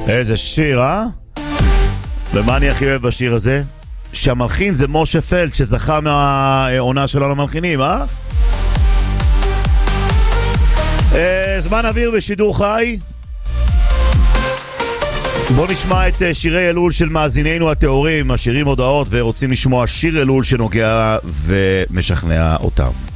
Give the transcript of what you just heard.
איזה שיר, אה? ומה אני הכי אוהב בשיר הזה? שהמלחין זה משה פלד, שזכה מהעונה שלנו למלחינים, אה? זמן אוויר בשידור חי. בוא נשמע את שירי אלול של מאזינינו התיאורים, משאירים הודעות ורוצים לשמוע שיר אלול שנוגע ומשכנע אותם.